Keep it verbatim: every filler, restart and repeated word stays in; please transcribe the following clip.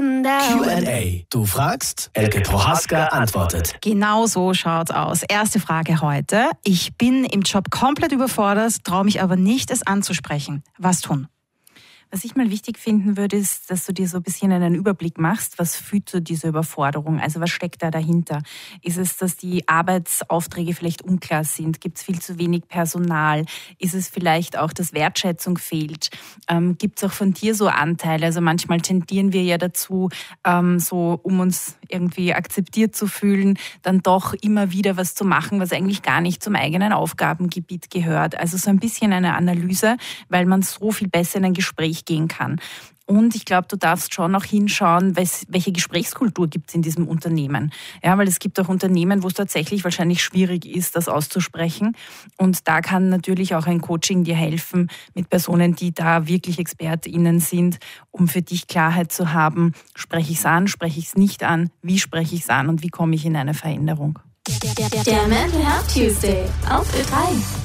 Q and A. Du fragst, Elke Prohaska antwortet. Genau so schaut's aus. Erste Frage heute. Ich bin im Job komplett überfordert, traue mich aber nicht, es anzusprechen. Was tun? Was ich mal wichtig finden würde, ist, dass du dir so ein bisschen einen Überblick machst, was führt zu dieser Überforderung, also was steckt da dahinter? Ist es, dass die Arbeitsaufträge vielleicht unklar sind? Gibt es viel zu wenig Personal? Ist es vielleicht auch, dass Wertschätzung fehlt? Ähm, Gibt es auch von dir so Anteile? Also manchmal tendieren wir ja dazu, ähm, so um uns irgendwie akzeptiert zu fühlen, dann doch immer wieder was zu machen, was eigentlich gar nicht zum eigenen Aufgabengebiet gehört. Also so ein bisschen eine Analyse, weil man so viel besser in ein Gespräch gehen kann. Und ich glaube, du darfst schon noch hinschauen, welche Gesprächskultur gibt es in diesem Unternehmen. Ja, weil es gibt auch Unternehmen, wo es tatsächlich wahrscheinlich schwierig ist, das auszusprechen. Und da kann natürlich auch ein Coaching dir helfen mit Personen, die da wirklich ExpertInnen sind, um für dich Klarheit zu haben, spreche ich es an, spreche ich es nicht an, wie spreche ich es an und wie komme ich in eine Veränderung. Der Mental Health Tuesday auf Ö drei.